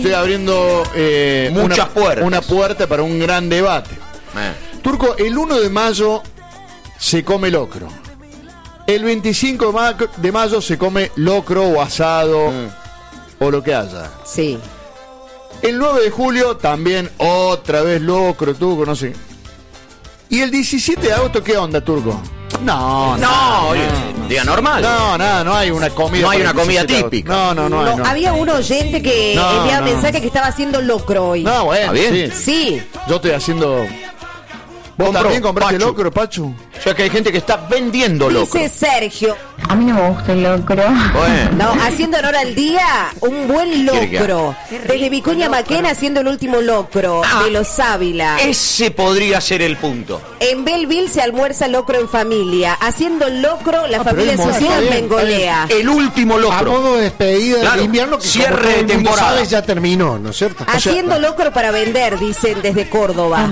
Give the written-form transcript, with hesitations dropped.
Estoy abriendo muchas puertas. Una puerta para un gran debate. Turco, el 1 de mayo se come locro. El 25 de mayo se come locro o asado o lo que haya. Sí. El 9 de julio también otra vez locro, Turco, no sé. ¿Y el 17 de agosto qué onda, Turco? No, día normal. No hay una comida. No hay una comida típica. No. Había un oyente que enviaba mensaje que estaba haciendo locro hoy. No, bueno, bien. Sí. Yo estoy haciendo. ¿Vos también compraste Pachu. locro, Pachu? O sea que hay gente que está vendiendo locro. Dice Sergio. A mí no me gusta el locro. Bueno. No, haciendo honor al día, un buen locro. Desde Vicuña Maquena haciendo el último locro de los Ávila. Ese podría ser el punto. En Belleville se almuerza locro en familia. Haciendo locro, la familia pero es social muy bien, bengolea. El último A locro. modo de despedida Claro, del invierno, que cierre como todo el de mundo temporada. sabe, ya terminó, ¿no es cierto? Haciendo locro para vender, dicen desde Córdoba.